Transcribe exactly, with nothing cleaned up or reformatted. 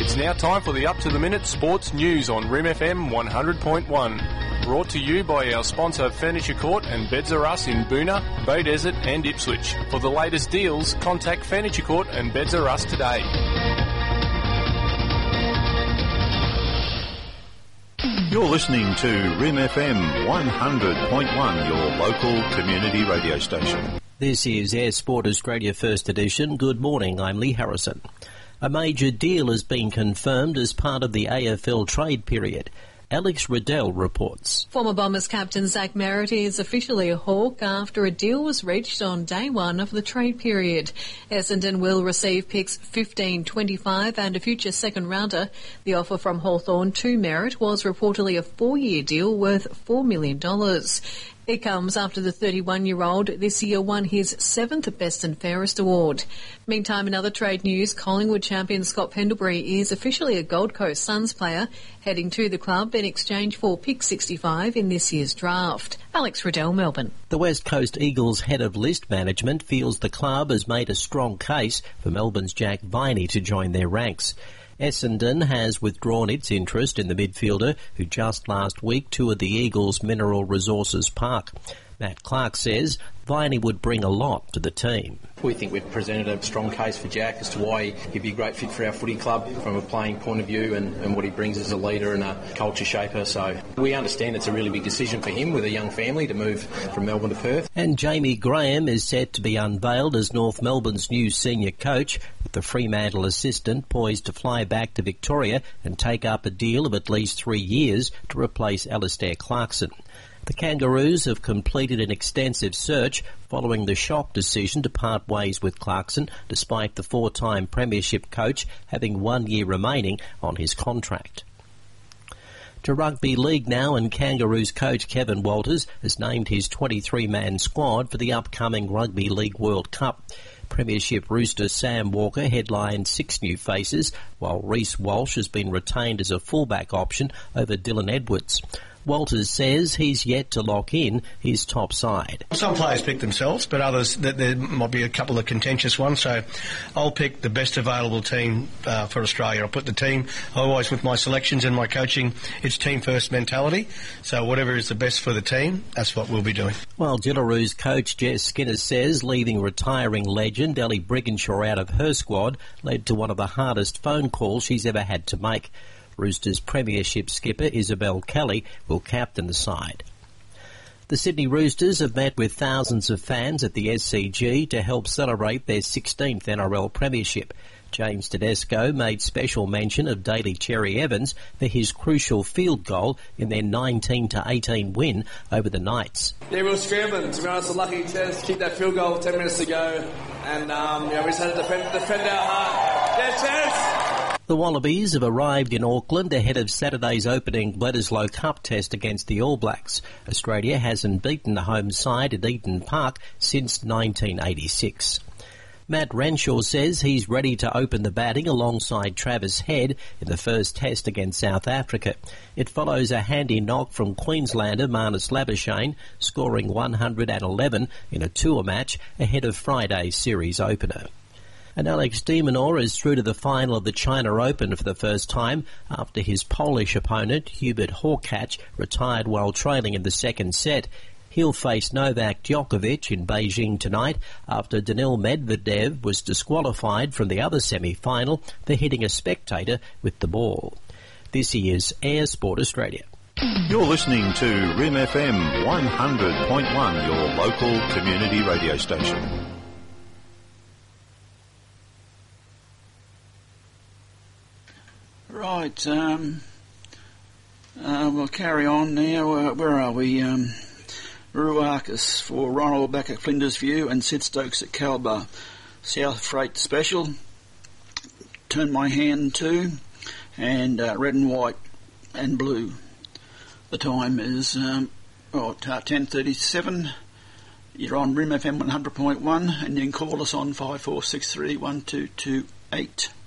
It's now time for the up-to-the-minute sports news on R I M F M one hundred point one. Brought to you by our sponsor Furniture Court and Beds R Us in Boonah, Bay Desert and Ipswich. For the latest deals, contact Furniture Court and Beds R Us today. You're listening to R I M F M one hundred point one, your local community radio station. This is Air Sport Australia First Edition. Good morning, I'm Lee Harrison. A major deal has been confirmed as part of the A F L trade period. Alex Riddell reports. Former Bombers captain Zach Merritt is officially a Hawk after a deal was reached on day one of the trade period. Essendon will receive picks fifteen, twenty-five and a future second rounder. The offer from Hawthorn to Merritt was reportedly a four-year deal worth four million dollars. It comes after the thirty-one-year-old this year won his seventh Best and Fairest award. Meantime, in other trade news, Collingwood champion Scott Pendlebury is officially a Gold Coast Suns player, heading to the club in exchange for pick sixty-five in this year's draft. Alex Riddell, Melbourne. The West Coast Eagles head of list management feels the club has made a strong case for Melbourne's Jack Viney to join their ranks. Essendon has withdrawn its interest in the midfielder who just last week toured the Eagles' Mineral Resources Park. Matt Clark says Viney would bring a lot to the team. We think we've presented a strong case for Jack as to why he'd be a great fit for our footy club from a playing point of view and, and what he brings as a leader and a culture shaper. So we understand it's a really big decision for him with a young family to move from Melbourne to Perth. And Jamie Graham is set to be unveiled as North Melbourne's new senior coach, with the Fremantle assistant poised to fly back to Victoria and take up a deal of at least three years to replace Alistair Clarkson. The Kangaroos have completed an extensive search following the shock decision to part ways with Clarkson, despite the four-time premiership coach having one year remaining on his contract. To rugby league now, and Kangaroos coach Kevin Walters has named his twenty-three man squad for the upcoming Rugby League World Cup. Premiership rooster Sam Walker headlined six new faces, while Reece Walsh has been retained as a fullback option over Dylan Edwards. Walters says he's yet to lock in his top side. Some players pick themselves, but others, there might be a couple of contentious ones, so I'll pick the best available team uh, for Australia. I'll put the team, always with my selections and my coaching, it's team first mentality, so whatever is the best for the team, that's what we'll be doing. While Gillaroos coach Jess Skinner says leaving retiring legend Ellie Brigginshaw out of her squad led to one of the hardest phone calls she's ever had to make. Roosters premiership skipper Isabel Kelly will captain the side. The Sydney Roosters have met with thousands of fans at the S C G to help celebrate their sixteenth N R L premiership. James Tedesco made special mention of Daly Cherry Evans for his crucial field goal in their nineteen to eighteen win over the Knights. Yeah, we were scrambling. To be honest, a lucky Tez kicked that field goal ten minutes ago, and um, yeah, we just had to defend, defend our heart. Yeah, Tez! The Wallabies have arrived in Auckland ahead of Saturday's opening Bledisloe Cup test against the All Blacks. Australia hasn't beaten the home side at Eden Park since nineteen eighty-six. Matt Renshaw says he's ready to open the batting alongside Travis Head in the first test against South Africa. It follows a handy knock from Queenslander Marnus Labuschagne, scoring one hundred eleven in a tour match ahead of Friday's series opener. And Alex de Minaur is through to the final of the China Open for the first time after his Polish opponent, Hubert Hurkacz, retired while trailing in the second set. He'll face Novak Djokovic in Beijing tonight after Daniil Medvedev was disqualified from the other semi-final for hitting a spectator with the ball. This is Air Sport Australia. You're listening to R I M F M one hundred point one, your local community radio station. Right, um, uh, we'll carry on now. Uh, where are we? Um, Ruakis for Ronald back at Flinders View and Sid Stokes at Calbar. South Freight Special. Turn my hand to. And uh, red and white and blue. The time is um, oh, ten thirty-seven. You're on R I M F M one hundred point one and you can call us on five four six three one two two eight.